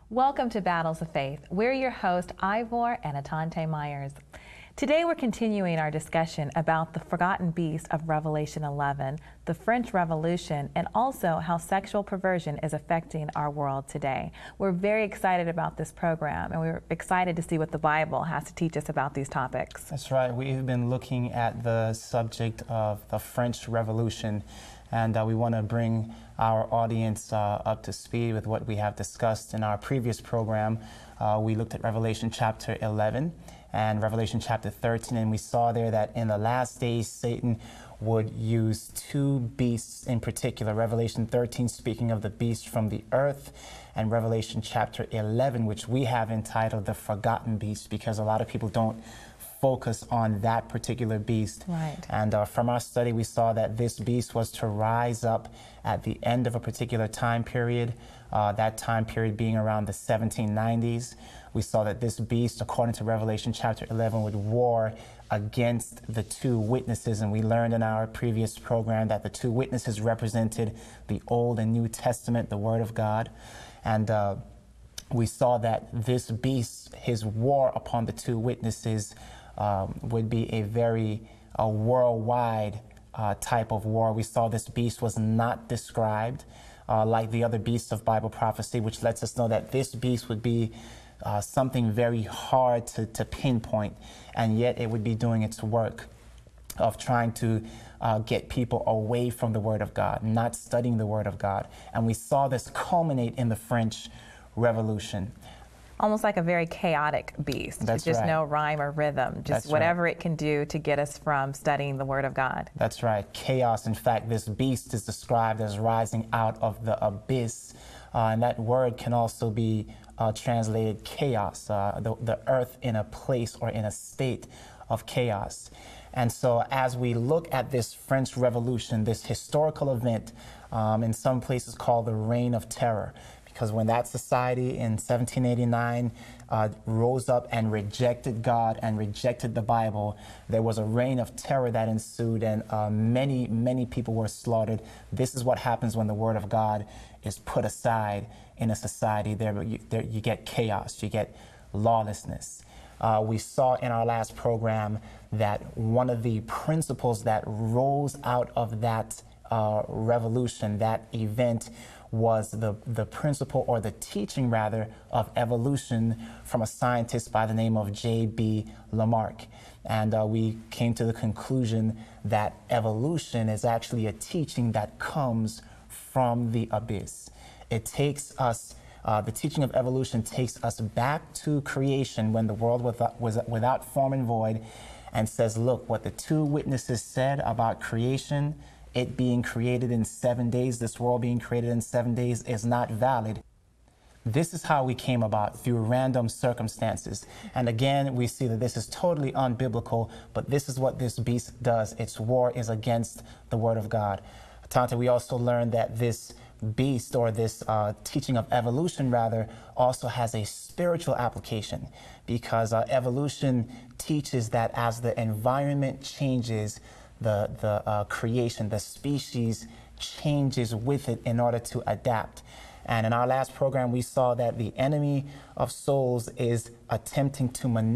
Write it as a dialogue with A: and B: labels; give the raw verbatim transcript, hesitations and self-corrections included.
A: Welcome to Battles of Faith. We're your hosts, Ivor and Atante Myers. Today we're continuing our discussion about the forgotten beast of Revelation eleven, the French Revolution, and also how sexual perversion is affecting our world today. We're very excited about this program, and we're excited to see what the Bible has to teach us about these topics.
B: That's right. We've been looking at the subject of the French Revolution, and uh, we want to bring our audience uh, up to speed with what we have discussed in our previous program. Uh, we looked at Revelation chapter eleven and Revelation chapter thirteen, and we saw there that in the last days Satan would use two beasts in particular. Revelation thirteen speaking of the beast from the earth, and Revelation chapter eleven, which we have entitled the forgotten beast, because a lot of people don't focus on that particular beast.
A: Right.
B: And uh, from our study, we saw that this beast was to rise up at the end of a particular time period, uh, that time period being around the seventeen nineties. We saw that this beast, according to Revelation chapter eleven, would war against the two witnesses. And we learned in our previous program that the two witnesses represented the Old and New Testament, the Word of God. And uh, we saw that this beast, his war upon the two witnesses, um, would be a very uh, worldwide uh, type of war. We saw this beast was not described uh, like the other beasts of Bible prophecy, which lets us know that this beast would be uh, something very hard to, to pinpoint, and yet it would be doing its work of trying to uh, get people away from the Word of God, not studying the Word of God. And we saw this culminate in the French Revolution.
A: Almost like a very chaotic beast.
B: That's
A: just
B: right.
A: No rhyme or rhythm, just
B: That's
A: whatever
B: right.
A: it can do to get us from studying the Word of God.
B: That's right, chaos. In fact, this beast is described as rising out of the abyss, uh, and that word can also be uh, translated chaos, uh, the, the earth in a place or in a state of chaos. And so as we look at this French Revolution, this historical event, um, in some places called the Reign of Terror, because when that society in seventeen eighty-nine uh, rose up and rejected God and rejected the Bible, there was a reign of terror that ensued, and uh, many, many people were slaughtered. This is what happens when the Word of God is put aside in a society. There you, there, you get chaos, you get lawlessness. Uh, we saw in our last program that one of the principles that rose out of that uh, revolution, that event, was the, the principle, or the teaching rather, of evolution from a scientist by the name of J B Lamarck. And uh, we came to the conclusion that evolution is actually a teaching that comes from the abyss. It takes us, uh, the teaching of evolution takes us back to creation when the world was, was without form and void, and says, look, what the two witnesses said about creation, it being created in seven days, this world being created in seven days, is not valid. This is how we came about, through random circumstances. And again, we see that this is totally unbiblical, but this is what this beast does. Its war is against the Word of God. Tante, we also learned that this beast, or this uh, teaching of evolution rather, also has a spiritual application, because uh, evolution teaches that as the environment changes, the, the uh, creation, the species changes with it in order to adapt. And in our last program, we saw that the enemy of souls is attempting to manipulate